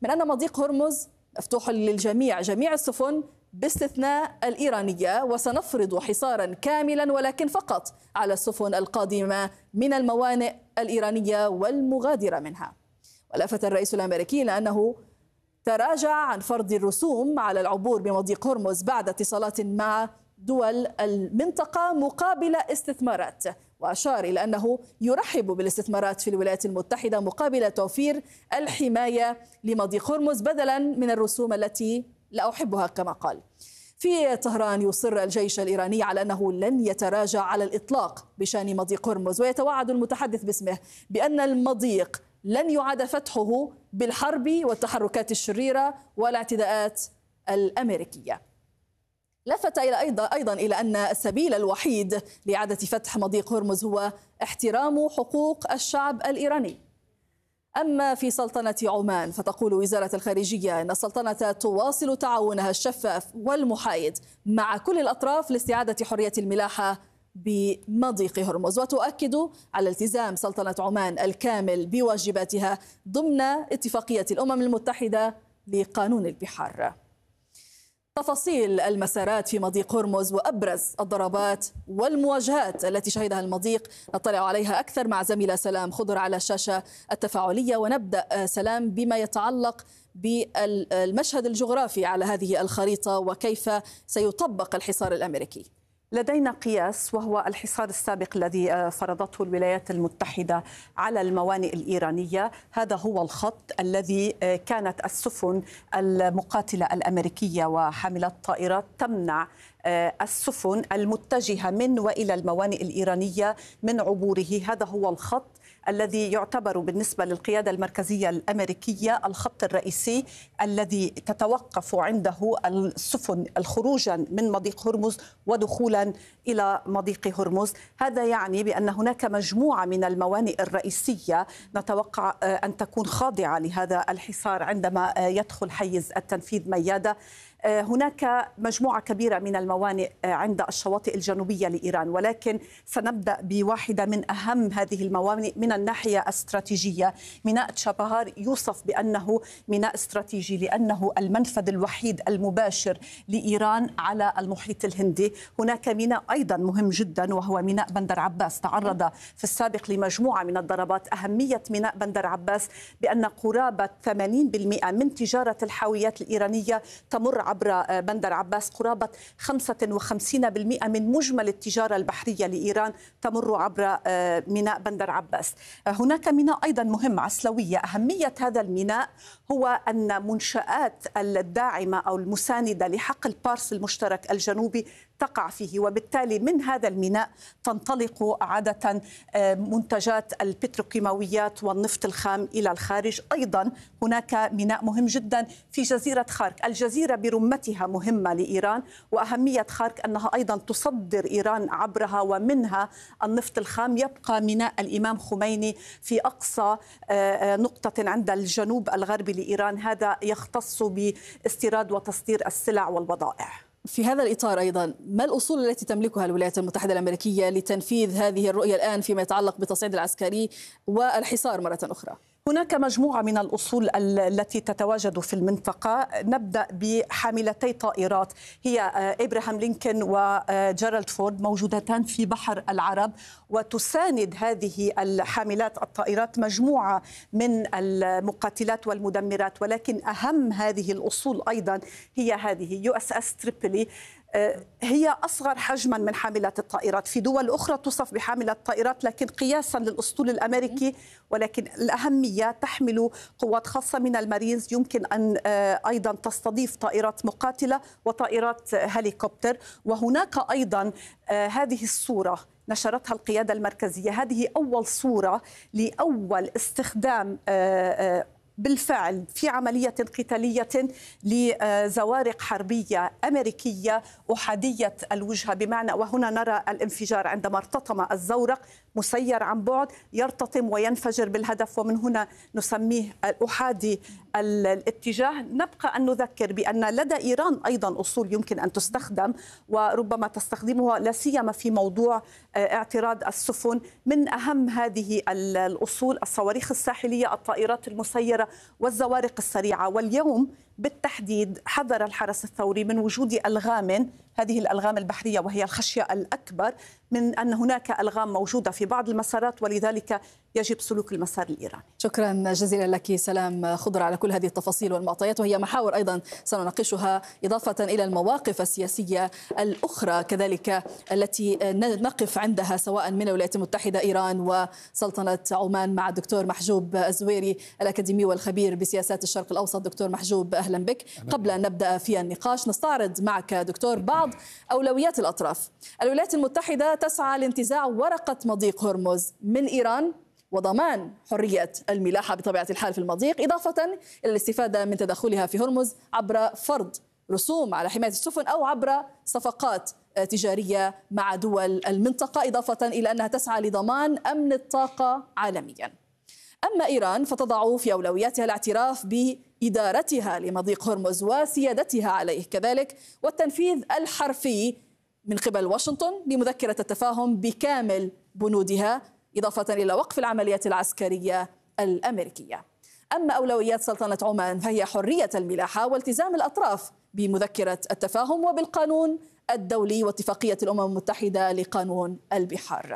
من أن مضيق هرمز مفتوح للجميع، جميع السفن باستثناء الإيرانية، وسنفرض حصارا كاملا ولكن فقط على السفن القادمة من الموانئ الإيرانية والمغادرة منها. ولفت الرئيس الأمريكي إلى أنه تراجع عن فرض الرسوم على العبور بمضيق هرمز بعد اتصالات مع دول المنطقة مقابل استثمارات، وأشار إلى أنه يرحب بالاستثمارات في الولايات المتحدة مقابل توفير الحماية لمضيق هرمز بدلا من الرسوم التي لا أحبها كما قال. في طهران يصر الجيش الإيراني على أنه لن يتراجع على الإطلاق بشأن مضيق هرمز، ويتوعد المتحدث باسمه بأن المضيق لن يعاد فتحه بالحرب والتحركات الشريرة والاعتداءات الأمريكية. لفت أيضا إلى أن السبيل الوحيد لإعادة فتح مضيق هرمز هو احترام حقوق الشعب الإيراني. أما في سلطنة عمان فتقول وزارة الخارجية أن السلطنة تواصل تعاونها الشفاف والمحايد مع كل الأطراف لاستعادة حرية الملاحة بمضيق هرمز، وتؤكد على التزام سلطنة عمان الكامل بواجباتها ضمن اتفاقية الأمم المتحدة لقانون البحار. تفاصيل المسارات في مضيق هرمز وأبرز الضربات والمواجهات التي شهدها المضيق نطلع عليها أكثر مع زميلة سلام خضر على الشاشة التفاعلية. ونبدأ سلام بما يتعلق بالمشهد الجغرافي على هذه الخريطة وكيف سيطبق الحصار الأمريكي. لدينا قياس وهو الحصار السابق الذي فرضته الولايات المتحدة على الموانئ الإيرانية. هذا هو الخط الذي كانت السفن المقاتلة الأمريكية وحاملات الطائرات تمنع السفن المتجهة من وإلى الموانئ الإيرانية من عبوره. هذا هو الخط الذي يعتبر بالنسبة للقيادة المركزية الأمريكية الخط الرئيسي الذي تتوقف عنده السفن خروجا من مضيق هرمز ودخولا إلى مضيق هرمز. هذا يعني بأن هناك مجموعة من الموانئ الرئيسية نتوقع أن تكون خاضعة لهذا الحصار عندما يدخل حيز التنفيذ ميادة. هناك مجموعة كبيرة من الموانئ عند الشواطئ الجنوبية لإيران، ولكن سنبدأ بواحدة من أهم هذه الموانئ من الناحية الاستراتيجية. ميناء تشابهار يوصف بأنه ميناء استراتيجي لأنه المنفذ الوحيد المباشر لإيران على المحيط الهندي. هناك ميناء أيضا مهم جدا وهو ميناء بندر عباس، تعرض في السابق لمجموعة من الضربات. أهمية ميناء بندر عباس بأن قرابة 80% من تجارة الحاويات الإيرانية تمر عبر بندر عباس، قرابة 55% من مجمل التجارة البحرية لإيران تمر عبر ميناء بندر عباس. هناك ميناء أيضا مهم عسلوية. أهمية هذا الميناء هو أن منشآت الداعمة أو المساندة لحقل بارس المشترك الجنوبي تقع فيه، وبالتالي من هذا الميناء تنطلق عادة منتجات البتروكيماويات والنفط الخام إلى الخارج. أيضا هناك ميناء مهم جدا في جزيرة خارك. الجزيرة برمتها مهمة لإيران، وأهمية خارك أنها أيضا تصدر إيران عبرها ومنها النفط الخام. يبقى ميناء الإمام خميني في أقصى نقطة عند الجنوب الغربي لإيران، هذا يختص باستيراد وتصدير السلع والبضائع. في هذا الإطار أيضا ما الأصول التي تملكها الولايات المتحدة الأمريكية لتنفيذ هذه الرؤية الآن فيما يتعلق بالتصعيد العسكري والحصار مرة أخرى؟ هناك مجموعة من الأصول التي تتواجد في المنطقة. نبدأ بحاملتي طائرات، هي إبراهام لينكولن وجيرالد فورد، موجودتان في بحر العرب، وتساند هذه الحاملات الطائرات مجموعة من المقاتلات والمدمرات. ولكن أهم هذه الأصول أيضا هي هذه USS تريبولي، هي أصغر حجما من حاملات الطائرات. في دول أخرى تصف بحاملة طائرات لكن قياسا للأسطول الأمريكي، ولكن الأهمية تحمل قوات خاصة من المارينز، يمكن أن أيضا تستضيف طائرات مقاتلة وطائرات هليكوبتر. وهناك أيضا هذه الصورة نشرتها القيادة المركزية، هذه أول صورة لأول استخدام بالفعل في عملية قتالية لزوارق حربية أمريكية أحادية الوجهة، بمعنى وهنا نرى الانفجار عندما ارتطم الزورق مسير عن بعد يرتطم وينفجر بالهدف، ومن هنا نسميه الأحادي الاتجاه. نبقى أن نذكر بأن لدى إيران أيضا أصول يمكن أن تستخدم وربما تستخدمها لا سيما في موضوع اعتراض السفن. من أهم هذه الأصول الصواريخ الساحلية، الطائرات المسيرة والزوارق السريعة. واليوم بالتحديد حذر الحرس الثوري من وجود ألغام، هذه الألغام البحرية وهي الخشية الأكبر، من أن هناك ألغام موجودة في بعض المسارات ولذلك يجب سلوك المسار الإيراني. شكرا جزيلا لك سلام خضر على كل هذه التفاصيل والمعطيات، وهي محاور أيضا سنناقشها إضافة إلى المواقف السياسية الأخرى كذلك التي نقف عندها سواء من الولايات المتحدة، إيران وسلطنة عمان، مع الدكتور محجوب الزويري الأكاديمي والخبير بسياسات الشرق الأوسط. دكتور محجوب أهلا بك. قبل أن نبدأ في النقاش نستعرض معك دكتور بعض أولويات الأطراف. الولايات المتحدة تسعى لانتزاع ورقة مضيق هرمز من إيران وضمان حرية الملاحة بطبيعة الحال في المضيق، إضافة إلى الاستفادة من تدخلها في هرمز عبر فرض رسوم على حماية السفن أو عبر صفقات تجارية مع دول المنطقة، إضافة إلى أنها تسعى لضمان أمن الطاقة عالميا. أما إيران فتضع في أولوياتها الاعتراف بإدارتها لمضيق هرمز وسيادتها عليه كذلك، والتنفيذ الحرفي من قبل واشنطن لمذكرة التفاهم بكامل بنودها، إضافة إلى وقف العمليات العسكرية الأمريكية. أما أولويات سلطنة عمان فهي حرية الملاحة والتزام الأطراف بمذكرة التفاهم وبالقانون الدولي واتفاقية الأمم المتحدة لقانون البحار.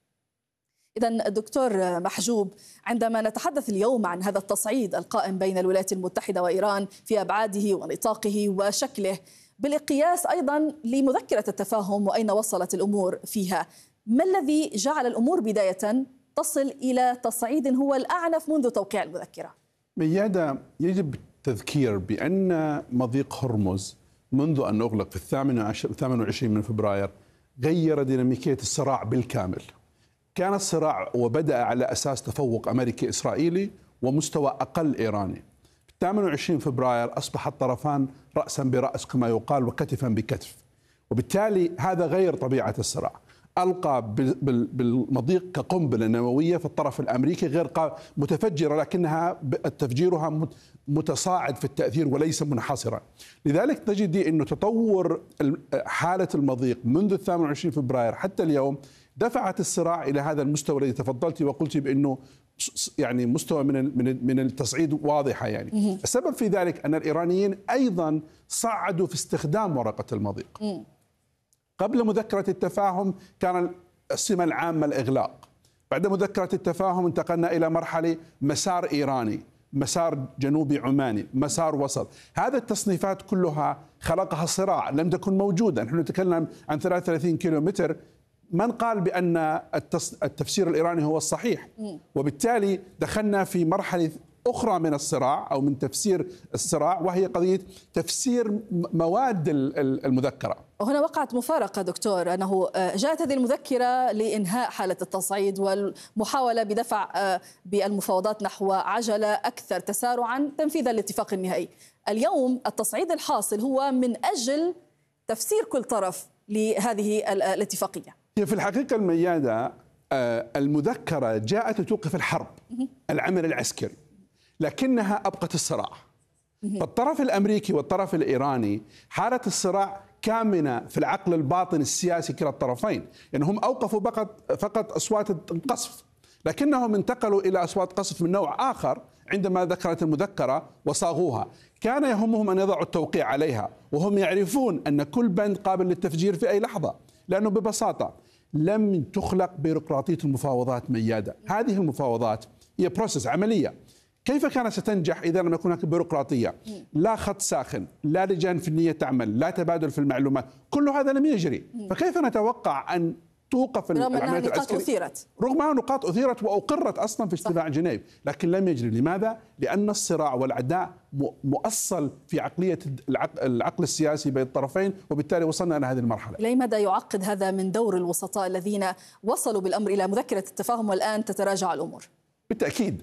إذن دكتور محجوب، عندما نتحدث اليوم عن هذا التصعيد القائم بين الولايات المتحدة وإيران في أبعاده ونطاقه وشكله، بالقياس أيضا لمذكرة التفاهم وأين وصلت الأمور فيها، ما الذي جعل الأمور بداية تصل إلى تصعيد هو الأعنف منذ توقيع المذكرة؟ ميادة، يجب التذكير بأن مضيق هرمز منذ أن أغلق في 28 من فبراير غير ديناميكية الصراع بالكامل. كان الصراع وبدأ على أساس تفوق أمريكي إسرائيلي ومستوى أقل إيراني. في 28 فبراير أصبح الطرفان رأسا برأس كما يقال وكتفا بكتف، وبالتالي هذا غير طبيعة الصراع. ألقى بالمضيق كقنبلة نووية في الطرف الأمريكي غير متفجرة، لكنها تفجيرها متصاعد في التأثير وليس منحصرا. لذلك تجدي أن تطور حالة المضيق منذ 28 فبراير حتى اليوم دفعت الصراع إلى هذا المستوى الذي تفضلت وقلت بأنه يعني مستوى من التصعيد واضحة. يعني السبب في ذلك أن الإيرانيين أيضا صعدوا في استخدام ورقة المضيق. قبل مذكرة التفاهم كان السمة العامة الإغلاق، بعد مذكرة التفاهم انتقلنا إلى مرحلة مسار إيراني، مسار جنوبي عماني، مسار وسط. هذه التصنيفات كلها خلقها صراع لم تكن موجودة. نحن نتكلم عن 33 كيلومتر، من قال بأن التفسير الإيراني هو الصحيح؟ وبالتالي دخلنا في مرحلة أخرى من الصراع أو من تفسير الصراع، وهي قضية تفسير مواد المذكرة. وهنا وقعت مفارقة دكتور، أنه جاءت هذه المذكرة لإنهاء حالة التصعيد والمحاولة بدفع بالمفاوضات نحو عجلة أكثر تسارعا تنفيذا للاتفاق النهائي. اليوم التصعيد الحاصل هو من أجل تفسير كل طرف لهذه الاتفاقية. هي في الحقيقة الميادة المذكرة جاءت لتوقف الحرب، العمل العسكري، لكنها أبقت الصراع. فالطرف الأمريكي والطرف الإيراني حالة الصراع كامنة في العقل الباطن السياسي كلا الطرفين، يعني هم أوقفوا فقط أصوات القصف، لكنهم انتقلوا إلى أصوات قصف من نوع آخر عندما ذكرت المذكرة وصاغوها. كان يهمهم أن يضعوا التوقيع عليها وهم يعرفون أن كل بند قابل للتفجير في أي لحظة، لأنه ببساطة لم تخلق بيروقراطية المفاوضات ميادة. هذه المفاوضات هي بروسس، عملية. كيف كانت ستنجح إذا لم يكن هناك بيروقراطية؟ لا خط ساخن، لا لجان فنية تعمل، لا تبادل في المعلومات، كل هذا لم يجري. فكيف نتوقع أن توقف العمليات العسكرية؟ رغم أنها نقاط أثيرت وأقرت أصلا في اجتماع جنيف، لكن لم يجري. لماذا؟ لأن الصراع والعداء مؤصل في عقلية العقل السياسي بين الطرفين، وبالتالي وصلنا إلى هذه المرحلة. إلى مدى يعقد هذا من دور الوسطاء الذين وصلوا بالأمر إلى مذكرة التفاهم والآن تتراجع الأمور؟ بالتأكيد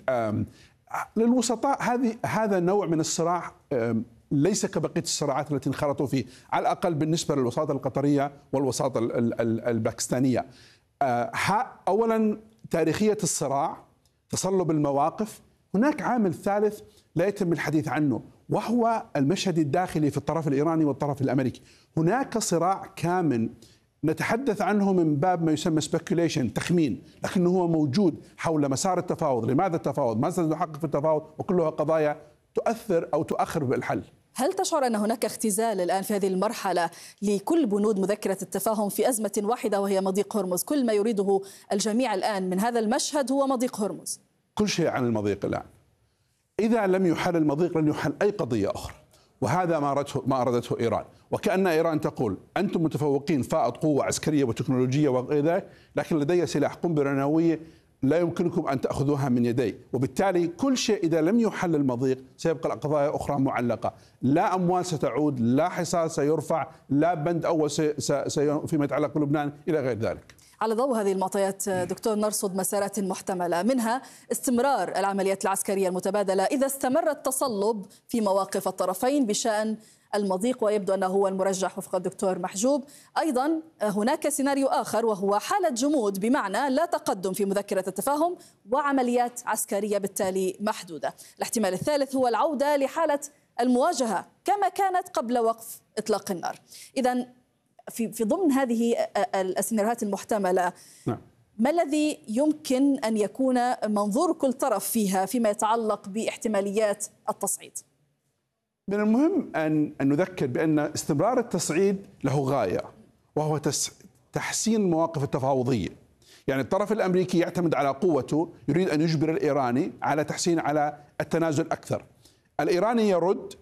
للوسطاء هذا نوع من الصراع ليس كبقية الصراعات التي انخرطوا فيه، على الأقل بالنسبة للوساطة القطرية والوساطة الباكستانية. أولا تاريخية الصراع، تصلب المواقف. هناك عامل ثالث لا يتم الحديث عنه، وهو المشهد الداخلي في الطرف الإيراني والطرف الأمريكي. هناك صراع كامن نتحدث عنه من باب ما يسمى speculation، تخمين، لكنه هو موجود حول مسار التفاوض. لماذا التفاوض؟ ماذا سنحقق في التفاوض؟ وكلها قضايا تؤثر أو تؤخر بالحل. هل تشعر أن هناك اختزال الآن في هذه المرحلة لكل بنود مذكرة التفاهم في أزمة واحدة وهي مضيق هرمز؟ كل ما يريده الجميع الآن من هذا المشهد هو مضيق هرمز. كل شيء عن المضيق الآن. إذا لم يحل المضيق لن يحل أي قضية أخرى، وهذا ما أرادته إيران. وكأن إيران تقول أنتم متفوقين فائض قوة عسكرية وتكنولوجية وغير ذلك، لكن لدي سلاح قنبلة نووية لا يمكنكم أن تأخذوها من يدي. وبالتالي كل شيء إذا لم يحل المضيق سيبقى القضايا أخرى معلقة. لا أموال ستعود، لا حصار سيرفع، لا بند أول فيما يتعلق بلبنان إلى غير ذلك. على ضوء هذه المعطيات دكتور نرصد مسارات محتملة، منها استمرار العمليات العسكرية المتبادلة إذا استمر التصلب في مواقف الطرفين بشأن المضيق، ويبدو أنه هو المرجح وفق الدكتور محجوب. أيضا هناك سيناريو آخر وهو حالة جمود، بمعنى لا تقدم في مذكرة التفاهم وعمليات عسكرية بالتالي محدودة. الاحتمال الثالث هو العودة لحالة المواجهة كما كانت قبل وقف إطلاق النار. إذن في ضمن هذه السيناريوهات المحتملة، ما الذي يمكن أن يكون منظور كل طرف فيها فيما يتعلق باحتماليات التصعيد؟ من المهم أن نذكر بأن استمرار التصعيد له غاية، وهو تحسين المواقف التفاوضية. يعني الطرف الأمريكي يعتمد على قوته، يريد أن يجبر الإيراني على تحسين، على التنازل أكثر. الإيراني يرد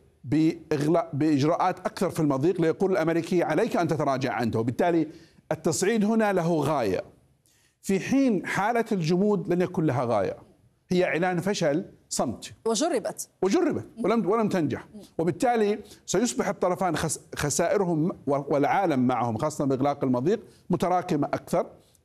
بإجراءات أكثر في المضيق ليقول الأمريكي عليك أن تتراجع عنه، وبالتالي التصعيد هنا له غاية، في حين حالة الجمود لن يكون لها غاية، هي إعلان فشل صمت. وجربت ولم تنجح، وبالتالي سيصبح الطرفان خسائرهم والعالم معهم خاصة بإغلاق المضيق متراكمة أكثر،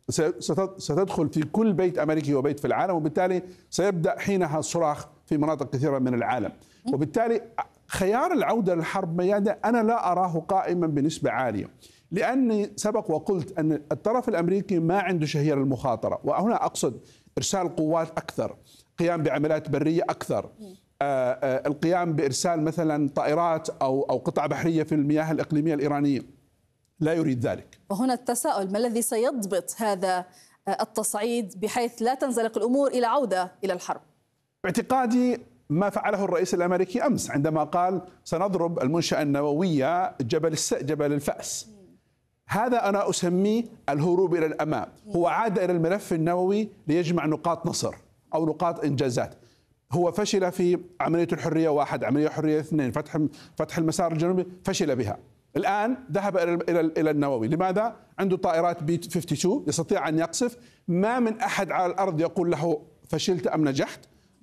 ستدخل في كل بيت أمريكي وبيت في العالم، وبالتالي سيبدأ حينها الصراخ في مناطق كثيرة من العالم. وبالتالي خيار العودة للحرب ميادة أنا لا أراه قائما بنسبة عالية، لأني سبق وقلت أن الطرف الأمريكي ما عنده شهية المخاطرة، وهنا أقصد إرسال قوات أكثر، قيام بعمليات برية أكثر، القيام بإرسال مثلا طائرات أو قطع بحرية في المياه الإقليمية الإيرانية، لا يريد ذلك. وهنا التساؤل، ما الذي سيضبط هذا التصعيد بحيث لا تنزلق الأمور إلى عودة إلى الحرب؟ باعتقادي ما فعله الرئيس الأمريكي أمس عندما قال سنضرب المنشأة النووية جبل الفأس. هذا أنا أسميه الهروب إلى الأمام. هو عاد إلى الملف النووي ليجمع نقاط نصر أو نقاط إنجازات. هو فشل في عملية الحرية 1، عملية الحرية 2، فتح المسار الجنوبي، فشل بها. الآن ذهب إلى النووي. لماذا؟ عنده طائرات بي 52 يستطيع أن يقصف. ما من أحد على الأرض يقول له فشلت أم نجحت.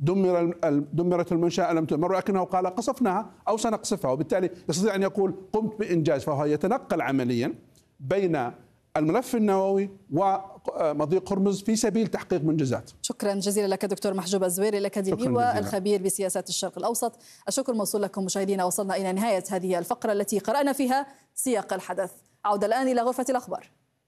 دمرت المنشأة لم تدمر، ولكنه قال قصفناها أو سنقصفها، وبالتالي يستطيع أن يقول قمت بإنجاز. فهو يتنقل عمليا بين الملف النووي ومضيق هرمز في سبيل تحقيق منجزات. شكرا جزيلا لك دكتور محجوب الزويري الأكاديمي والخبير بسياسات الشرق الأوسط. الشكر موصول لكم مشاهدينا. وصلنا إلى نهاية هذه الفقرة التي قرأنا فيها سياق الحدث. عودة الآن إلى غرفة الأخبار.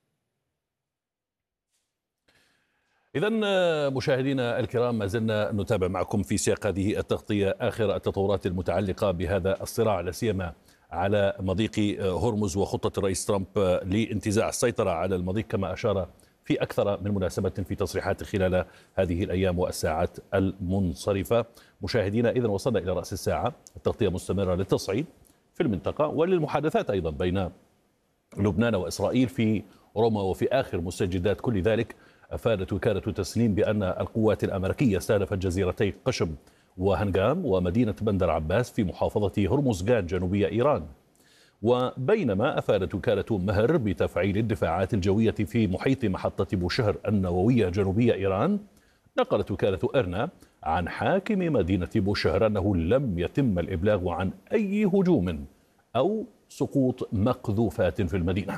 إذن مشاهدينا الكرام، ما زلنا نتابع معكم في سياق هذه التغطية آخر التطورات المتعلقة بهذا الصراع، لا سيما على مضيق هرمز وخطة الرئيس ترامب لانتزاع السيطرة على المضيق، كما أشار في أكثر من مناسبة في تصريحات خلال هذه الأيام والساعات المنصرفة. مشاهدينا، إذن وصلنا إلى رأس الساعة، التغطية مستمرة للتصعيد في المنطقة وللمحادثات أيضا بين لبنان وإسرائيل في روما وفي آخر مستجدات كل ذلك. أفادت وكالة تسنيم بأن القوات الأمريكية استهدفت جزيرتي قشم وهنغام ومدينة بندر عباس في محافظة هرمزغان جنوبية إيران. وبينما أفادت وكالة مهر بتفعيل الدفاعات الجوية في محيط محطة بوشهر النووية جنوبية إيران، نقلت وكالة إرنا عن حاكم مدينة بوشهر أنه لم يتم الإبلاغ عن أي هجوم أو سقوط مقذوفات في المدينة.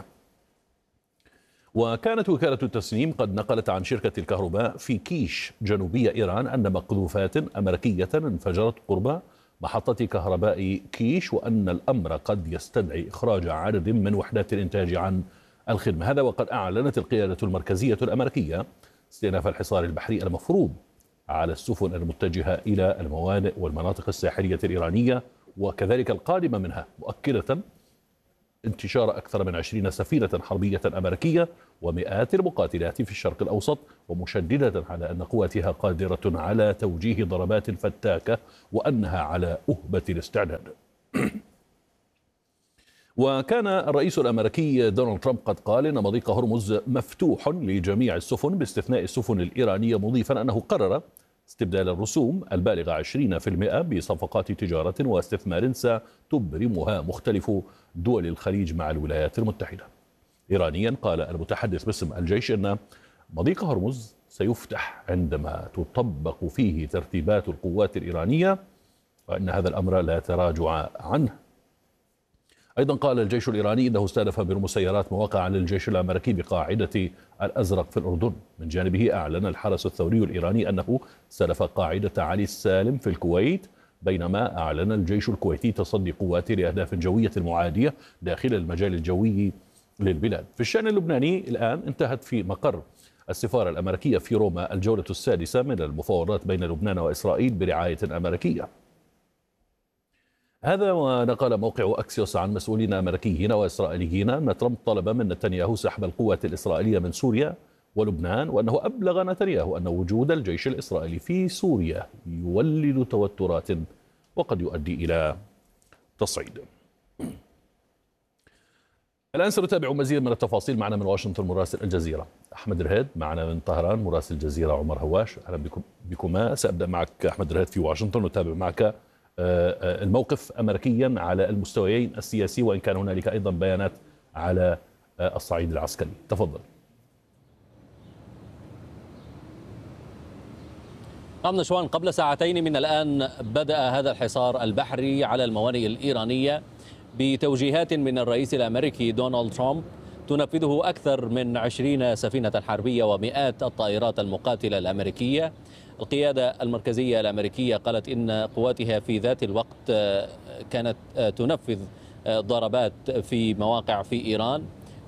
وكانت وكالة التسنيم قد نقلت عن شركة الكهرباء في كيش جنوبية إيران أن مقذوفات أمريكية انفجرت قرب محطة كهرباء كيش، وأن الأمر قد يستدعي إخراج عدد من وحدات الإنتاج عن الخدمة. هذا وقد أعلنت القيادة المركزية الأمريكية استئناف الحصار البحري المفروض على السفن المتجهة إلى الموانئ والمناطق الساحلية الإيرانية وكذلك القادمة منها، مؤكدة انتشار أكثر من 20 سفينة حربية أمريكية ومئات المقاتلات في الشرق الأوسط، ومشددة على أن قواتها قادرة على توجيه ضربات فتاكة وأنها على أهبة الاستعداد. وكان الرئيس الأمريكي دونالد ترامب قد قال إن مضيق هرمز مفتوح لجميع السفن باستثناء السفن الإيرانية، مضيفا أنه قرر استبدال الرسوم البالغة 20% بصفقات تجارة واستثمار ستبرمها مختلف دول الخليج مع الولايات المتحدة. إيرانيا قال المتحدث باسم الجيش أن مضيق هرمز سيفتح عندما تطبق فيه ترتيبات القوات الإيرانية وأن هذا الأمر لا تراجع عنه. أيضا قال الجيش الإيراني أنه استهدف برمسيرات مواقع على الجيش الأمريكي بقاعدة الأزرق في الأردن. من جانبه أعلن الحرس الثوري الإيراني أنه استهدف قاعدة علي السالم في الكويت، بينما أعلن الجيش الكويتي تصدي قواته لأهداف جوية معادية داخل المجال الجوي للبلاد. في الشأن اللبناني الآن انتهت في مقر السفارة الأمريكية في روما الجولة السادسة من المفاوضات بين لبنان وإسرائيل برعاية أمريكية. هذا ونقل موقع أكسيوس عن مسؤولين أمريكيين وإسرائيليين أن ترامب طلب من نتنياهو سحب القوات الإسرائيلية من سوريا ولبنان، وأنه أبلغ نتنياهو أن وجود الجيش الإسرائيلي في سوريا يولد توترات وقد يؤدي إلى تصعيد. الآن سنتابع مزيد من التفاصيل. معنا من واشنطن مراسل الجزيرة أحمد رهيد، معنا من طهران مراسل الجزيرة عمر هواش. أهلا بكما. سأبدأ معك أحمد رهيد في واشنطن وتابع معك الموقف أمريكيا على المستويين السياسي، وإن كان هنالك أيضا بيانات على الصعيد العسكري. تفضل. نعم نشوان، قبل ساعتين من الآن بدأ هذا الحصار البحري على الموانئ الإيرانية بتوجيهات من الرئيس الأمريكي دونالد ترامب تنفذه أكثر من 20 سفينة حربية ومئات الطائرات المقاتلة الأمريكية. القيادة المركزية الأمريكية قالت إن قواتها في ذات الوقت كانت تنفذ ضربات في مواقع في إيران،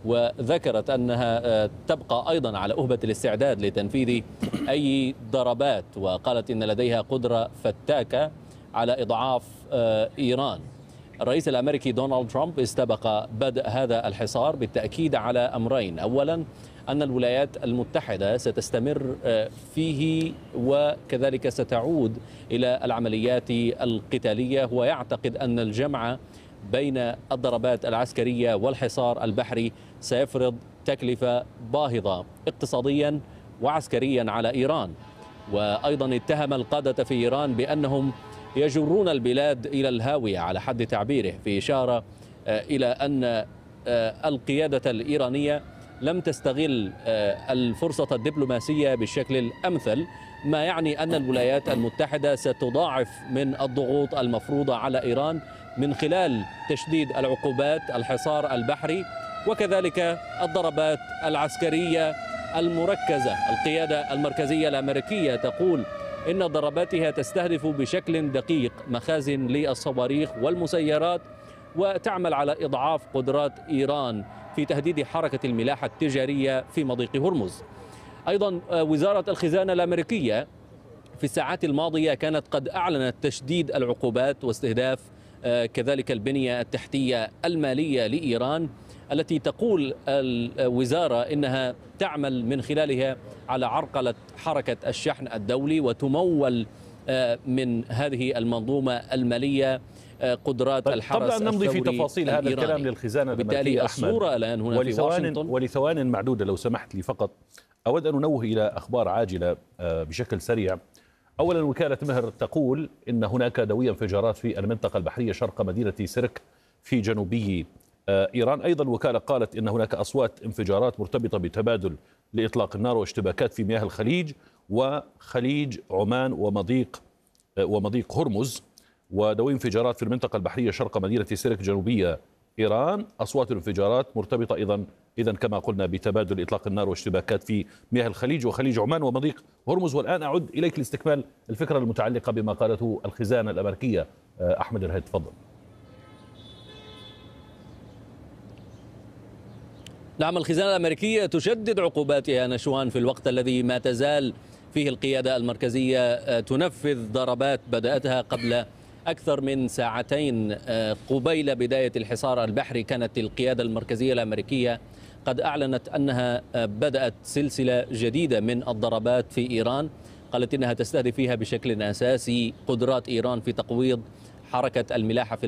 وذكرت أنها تبقى أيضا على أهبة الاستعداد لتنفيذ أي ضربات، وقالت إن لديها قدرة فتاكة على إضعاف إيران. الرئيس الأمريكي دونالد ترامب استبق بدء هذا الحصار بالتأكيد على أمرين: أولا أن الولايات المتحدة ستستمر فيه وكذلك ستعود إلى العمليات القتالية، ويعتقد أن الجمع بين الضربات العسكرية والحصار البحري سيفرض تكلفة باهظة اقتصاديا وعسكريا على إيران. وأيضا اتهم القادة في إيران بأنهم يجرون البلاد إلى الهاوية على حد تعبيره، في إشارة إلى أن القيادة الإيرانية لم تستغل الفرصة الدبلوماسية بالشكل الأمثل، ما يعني أن الولايات المتحدة ستضاعف من الضغوط المفروضة على إيران من خلال تشديد العقوبات، الحصار البحري، وكذلك الضربات العسكرية المركزة. القيادة المركزية الأمريكية تقول إن ضرباتها تستهدف بشكل دقيق مخازن للصواريخ والمسيرات، وتعمل على إضعاف قدرات إيران في تهديد حركة الملاحة التجارية في مضيق هرمز. أيضا وزارة الخزانة الأمريكية في الساعات الماضية كانت قد أعلنت تشديد العقوبات واستهداف كذلك البنية التحتية المالية لإيران، التي تقول الوزارة إنها تعمل من خلالها على عرقلة حركة الشحن الدولي وتمول من هذه المنظومة المالية قدرات الحرس الثوري. قبل أن نمضي في تفاصيل هذا الكلام للخزانة الأمريكية الصورة الآن هنا في واشنطن ولثوان معدودة لو سمحت لي فقط أود أن ننوه إلى أخبار عاجلة بشكل سريع. أولا، وكالة مهر تقول إن هناك دوي انفجارات في المنطقة البحرية شرق مدينة سرك في جنوبي إيران. أيضا الوكالة قالت إن هناك أصوات انفجارات مرتبطة بتبادل لإطلاق النار واشتباكات في مياه الخليج وخليج عمان ومضيق هرمز، ودوي انفجارات في المنطقة البحرية شرق مدينة سرك جنوبية إيران. أصوات الانفجارات مرتبطة أيضا كما قلنا بتبادل إطلاق النار واشتباكات في مياه الخليج وخليج عمان ومضيق هرمز. والآن أعود إليك لاستكمال الفكرة المتعلقة بما قالته الخزانة الأمريكية. أحمد الهيد، تفضل. نعم، الخزانة الأمريكية تشدد عقوباتها نشوان في الوقت الذي ما تزال فيه القيادة المركزية تنفذ ضربات بدأتها قبل أكثر من ساعتين. قبيل بداية الحصار البحري كانت القيادة المركزية الأمريكية قد أعلنت أنها بدأت سلسلة جديدة من الضربات في إيران، قالت إنها تستهدف فيها بشكل أساسي قدرات إيران في تقويض حركة الملاحة في